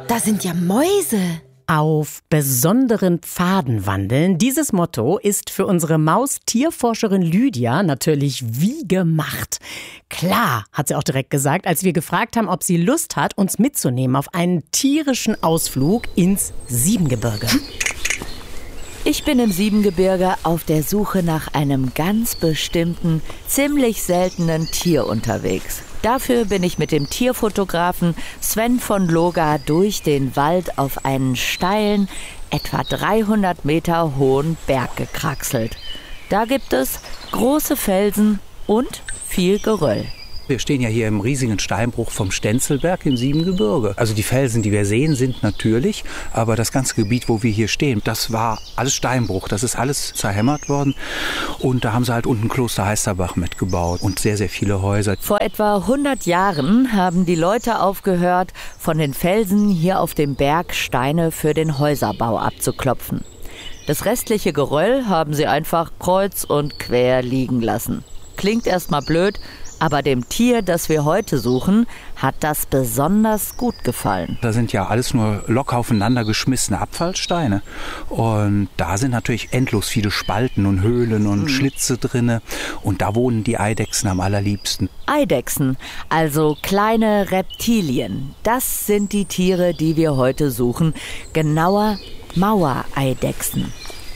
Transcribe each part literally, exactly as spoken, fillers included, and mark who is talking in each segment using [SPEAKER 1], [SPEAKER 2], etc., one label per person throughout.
[SPEAKER 1] Da sind ja Mäuse.
[SPEAKER 2] Auf besonderen Pfaden wandeln. Dieses Motto ist für unsere Maus-Tierforscherin Lydia natürlich wie gemacht. Klar, hat sie auch direkt gesagt, als wir gefragt haben, ob sie Lust hat, uns mitzunehmen auf einen tierischen Ausflug ins Siebengebirge.
[SPEAKER 3] Ich bin im Siebengebirge auf der Suche nach einem ganz bestimmten, ziemlich seltenen Tier unterwegs. Dafür bin ich mit dem Tierfotografen Sven von Loga durch den Wald auf einen steilen, etwa dreihundert Meter hohen Berg gekraxelt. Da gibt es große Felsen und viel Geröll.
[SPEAKER 4] Wir stehen ja hier im riesigen Steinbruch vom Stenzelberg im Siebengebirge. Also die Felsen, die wir sehen, sind natürlich, aber das ganze Gebiet, wo wir hier stehen, das war alles Steinbruch. Das ist alles zerhämmert worden und da haben sie halt unten Kloster Heisterbach mitgebaut und sehr, sehr viele Häuser.
[SPEAKER 3] Vor etwa hundert Jahren haben die Leute aufgehört, von den Felsen hier auf dem Berg Steine für den Häuserbau abzuklopfen. Das restliche Geröll haben sie einfach kreuz und quer liegen lassen. Klingt erstmal blöd, aber dem Tier, das wir heute suchen, hat das besonders gut gefallen.
[SPEAKER 4] Da sind ja alles nur locker aufeinander geschmissene Abfallsteine. Und da sind natürlich endlos viele Spalten und Höhlen und mhm. Schlitze drin. Und da wohnen die Eidechsen am allerliebsten.
[SPEAKER 3] Eidechsen, also kleine Reptilien. Das sind die Tiere, die wir heute suchen. Genauer Mauereidechsen.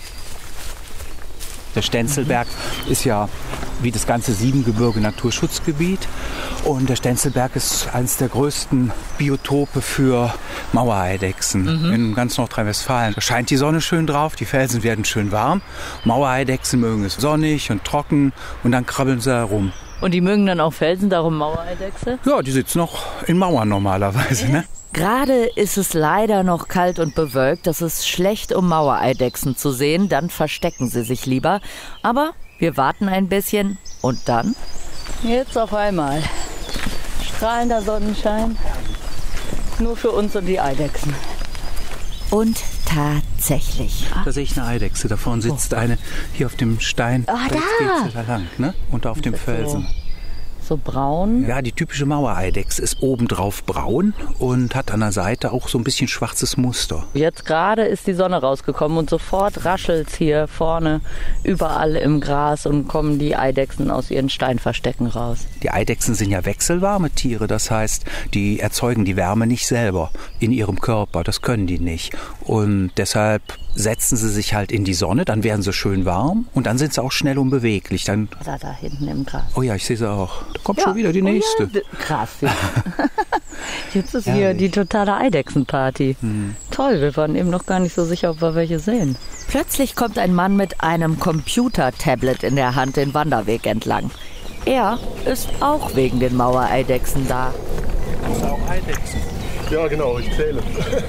[SPEAKER 4] Der Stenzelberg mhm. ist ja wie das ganze Siebengebirge Naturschutzgebiet. Und der Stenzelberg ist eines der größten Biotope für Mauereidechsen mhm. in ganz Nordrhein-Westfalen. Da scheint die Sonne schön drauf, die Felsen werden schön warm. Mauereidechsen mögen es sonnig und trocken und dann krabbeln sie herum.
[SPEAKER 3] Und die mögen dann auch Felsen, darum Mauereidechse?
[SPEAKER 4] Ja, die sitzen noch in Mauern normalerweise, ne?
[SPEAKER 3] Gerade ist es leider noch kalt und bewölkt. Das ist schlecht, um Mauereidechsen zu sehen. Dann verstecken sie sich lieber. Aber wir warten ein bisschen und dann? Jetzt auf einmal. Strahlender Sonnenschein. Nur für uns und die Eidechsen. Und tatsächlich.
[SPEAKER 4] Da sehe ich eine Eidechse. Da vorne sitzt oh. eine hier auf dem Stein.
[SPEAKER 3] Ah,
[SPEAKER 4] da
[SPEAKER 3] da.
[SPEAKER 4] geht sie da lang, ne? Und auf dem Felsen.
[SPEAKER 3] So braun.
[SPEAKER 4] Ja, die typische Mauereidechse ist obendrauf braun und hat an der Seite auch so ein bisschen schwarzes Muster.
[SPEAKER 3] Jetzt gerade ist die Sonne rausgekommen und sofort raschelt's hier vorne überall im Gras und kommen die Eidechsen aus ihren Steinverstecken raus.
[SPEAKER 4] Die Eidechsen sind ja wechselwarme Tiere, das heißt, die erzeugen die Wärme nicht selber in ihrem Körper, das können die nicht. Und deshalb setzen sie sich halt in die Sonne, dann werden sie schön warm und dann sind sie auch schnell und beweglich. Dann
[SPEAKER 3] da, da hinten im Gras.
[SPEAKER 4] Oh ja, ich sehe sie auch. Da kommt ja schon wieder die nächste.
[SPEAKER 3] Oh ja, krass. Ja. Jetzt ist hier die totale Eidechsenparty. Hm. Toll, wir waren eben noch gar nicht so sicher, ob wir welche sehen. Plötzlich kommt ein Mann mit einem Computer-Tablet in der Hand den Wanderweg entlang. Er ist auch wegen den Mauereidechsen da.
[SPEAKER 4] Hast du auch Eidechsen?
[SPEAKER 5] Ja, genau, ich zähle.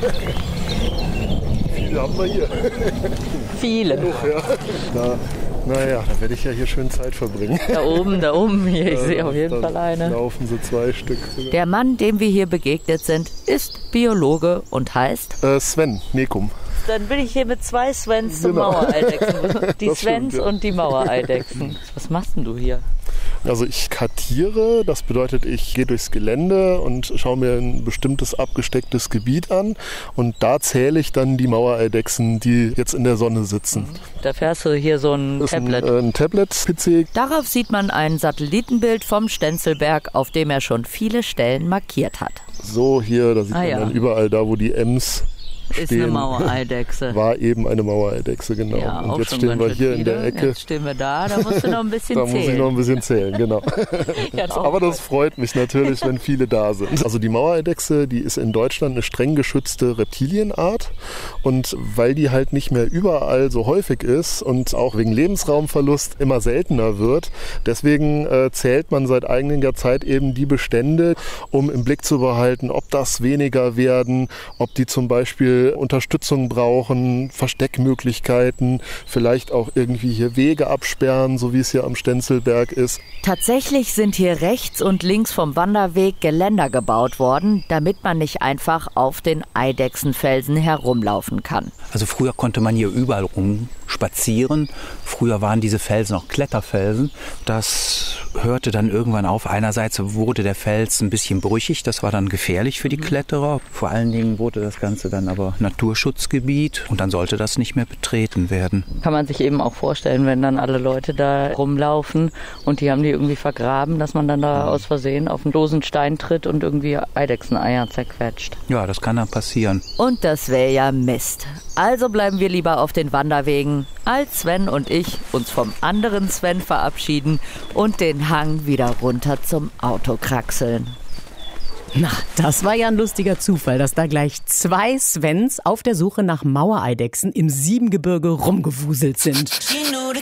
[SPEAKER 5] Viele haben wir hier.
[SPEAKER 3] Viele.
[SPEAKER 5] Genug, ja. Na, naja, da werde ich ja hier schön Zeit verbringen.
[SPEAKER 3] Da oben, da oben, hier, ich
[SPEAKER 5] ja,
[SPEAKER 3] sehe auf jeden
[SPEAKER 5] Fall
[SPEAKER 3] eine.
[SPEAKER 5] Laufen so zwei Stück.
[SPEAKER 3] Der Mann, dem wir hier begegnet sind, ist Biologe und heißt?
[SPEAKER 5] Äh, Sven Mekum.
[SPEAKER 3] Dann bin ich hier mit zwei Svens zum
[SPEAKER 5] Genau.
[SPEAKER 3] Mauereidechsen. Die
[SPEAKER 5] Das
[SPEAKER 3] Svens
[SPEAKER 5] stimmt, ja.
[SPEAKER 3] und die Mauereidechsen. Was machst denn du hier?
[SPEAKER 5] Also ich kartiere, das bedeutet, ich gehe durchs Gelände und schaue mir ein bestimmtes abgestecktes Gebiet an und da zähle ich dann die Mauereidechsen, die jetzt in der Sonne sitzen.
[SPEAKER 3] Da fährst du hier so ein
[SPEAKER 5] Das ist
[SPEAKER 3] Tablet.
[SPEAKER 5] ein, äh, ein Tablet-P C.
[SPEAKER 3] Darauf sieht man ein Satellitenbild vom Stenzelberg, auf dem er schon viele Stellen markiert hat.
[SPEAKER 5] So hier, da sieht
[SPEAKER 3] Ah,
[SPEAKER 5] man
[SPEAKER 3] ja.
[SPEAKER 5] dann überall da, wo die Ems
[SPEAKER 3] Ist
[SPEAKER 5] stehen,
[SPEAKER 3] eine Mauereidechse.
[SPEAKER 5] war eben eine Mauereidechse, genau.
[SPEAKER 3] Ja,
[SPEAKER 5] und
[SPEAKER 3] auch
[SPEAKER 5] jetzt
[SPEAKER 3] schon
[SPEAKER 5] stehen
[SPEAKER 3] ganz
[SPEAKER 5] wir
[SPEAKER 3] schön
[SPEAKER 5] hier in der
[SPEAKER 3] viele.
[SPEAKER 5] Ecke.
[SPEAKER 3] Jetzt stehen wir da, da musst du noch ein bisschen
[SPEAKER 5] Da
[SPEAKER 3] zählen.
[SPEAKER 5] muss ich noch ein bisschen zählen, genau.
[SPEAKER 3] Ja, doch.
[SPEAKER 5] Aber das freut mich natürlich, wenn viele da sind. Also die Mauereidechse, die ist in Deutschland eine streng geschützte Reptilienart. Und weil die halt nicht mehr überall so häufig ist und auch wegen Lebensraumverlust immer seltener wird, deswegen äh, zählt man seit einiger Zeit eben die Bestände, um im Blick zu behalten, ob das weniger werden, ob die zum Beispiel Unterstützung brauchen, Versteckmöglichkeiten, vielleicht auch irgendwie hier Wege absperren, so wie es hier am Stenzelberg ist.
[SPEAKER 3] Tatsächlich sind hier rechts und links vom Wanderweg Geländer gebaut worden, damit man nicht einfach auf den Eidechsenfelsen herumlaufen kann.
[SPEAKER 4] Also früher konnte man hier überall rumstehen spazieren. Früher waren diese Felsen auch Kletterfelsen. Das hörte dann irgendwann auf. Einerseits wurde der Fels ein bisschen brüchig, das war dann gefährlich für die Kletterer. Vor allen Dingen wurde das Ganze dann aber Naturschutzgebiet und dann sollte das nicht mehr betreten werden.
[SPEAKER 3] Kann man sich eben auch vorstellen, wenn dann alle Leute da rumlaufen und die haben die irgendwie vergraben, dass man dann da aus Versehen auf einen losen Stein tritt und irgendwie Eidechseneier zerquetscht.
[SPEAKER 4] Ja, das kann dann passieren.
[SPEAKER 3] Und das wäre ja Mist. Also bleiben wir lieber auf den Wanderwegen, als Sven und ich uns vom anderen Sven verabschieden und den Hang wieder runter zum Auto kraxeln.
[SPEAKER 2] Na, das war ja ein lustiger Zufall, dass da gleich zwei Svens auf der Suche nach Mauereidechsen im Siebengebirge rumgewuselt sind.